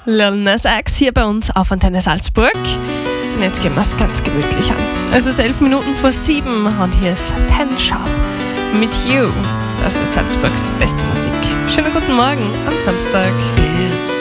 Lil Nas X hier bei uns auf Antenne Salzburg. Und jetzt gehen wir es ganz gemütlich an. Es ist 7:11 und hier ist Ten Sharp mit You. Das ist Salzburgs beste Musik. Schönen guten Morgen am Samstag. It's